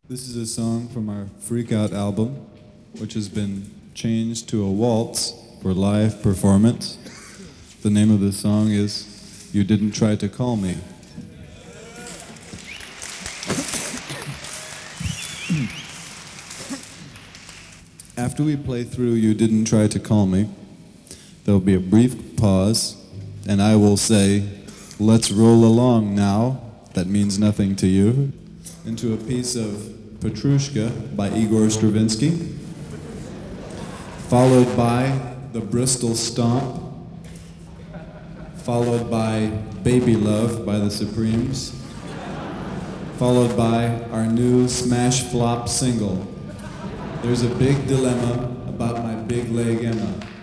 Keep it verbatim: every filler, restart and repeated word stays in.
This is a song from our Freak Out album, which has been changed to a waltz for live performance. The name of the song is You Didn't Try to Call Me. After we play through You Didn't Try to Call Me, there'll be a brief pause, and I will say, let's roll along now, that means nothing to you, into a piece of Petrushka by Igor Stravinsky, followed by the Bristol Stomp, followed by Baby Love by the Supremes, followed by our new smash flop single, There's a Big Dilemma About My Big Leg Emma.